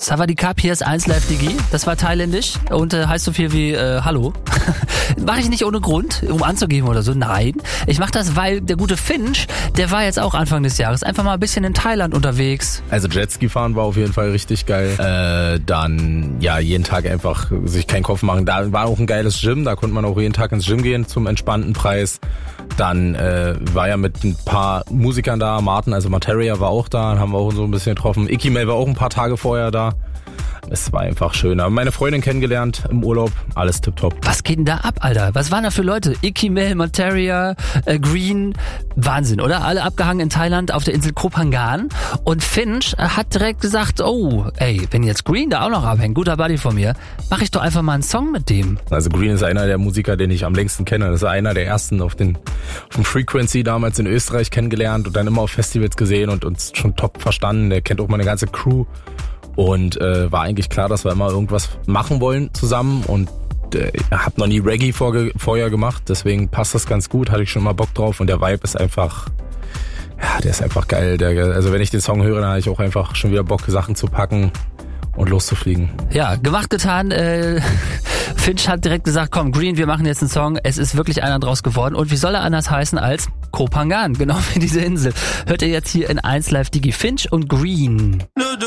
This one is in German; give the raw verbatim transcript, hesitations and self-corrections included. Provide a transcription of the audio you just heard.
Sawadee-Kap, hier ist eins Live Digi. Das war thailändisch und äh, heißt so viel wie äh, Hallo. Mache ich nicht ohne Grund, um anzugeben oder so. Nein, ich mache das, weil der gute Finch, der war jetzt auch Anfang des Jahres einfach mal ein bisschen in Thailand unterwegs. Also Jetski fahren war auf jeden Fall richtig geil. Äh, dann ja jeden Tag einfach sich keinen Kopf machen. Da war auch ein geiles Gym, da konnte man auch jeden Tag ins Gym gehen zum entspannten Preis. Dann äh, war ja mit ein paar Musikern da, Martin, also Materia war auch da, haben wir auch so ein bisschen getroffen. Ikimel war auch ein paar Tage vorher da. Es war einfach schön. Aber meine Freundin kennengelernt im Urlaub, alles tipptopp. Was geht denn da ab, Alter? Was waren da für Leute? Ikimel, Materia, äh, Green, Wahnsinn, oder? Alle abgehangen in Thailand auf der Insel Koh Phangan. Und Finch hat direkt gesagt, oh, ey, wenn jetzt Green da auch noch abhängt, guter Buddy von mir, mache ich doch einfach mal einen Song mit dem. Also Green ist einer der Musiker, den ich am längsten kenne. Das ist einer der ersten auf den auf dem Frequency damals in Österreich kennengelernt und dann immer auf Festivals gesehen und uns schon top verstanden. Der kennt auch meine ganze Crew. Und äh, war eigentlich klar, dass wir immer irgendwas machen wollen zusammen und äh, hab noch nie Reggae vorge- vorher gemacht, deswegen passt das ganz gut, hatte ich schon mal Bock drauf und der Vibe ist einfach, ja, der ist einfach geil. Der, also wenn ich den Song höre, dann habe ich auch einfach schon wieder Bock, Sachen zu packen und loszufliegen. Ja, gemacht, getan. Äh, Finch hat direkt gesagt, komm, Green, wir machen jetzt einen Song. Es ist wirklich einer draus geworden. Und wie soll er anders heißen als Koh Phangan? Genau wie diese Insel. Hört ihr jetzt hier in eins Live Digi, Finch und Green.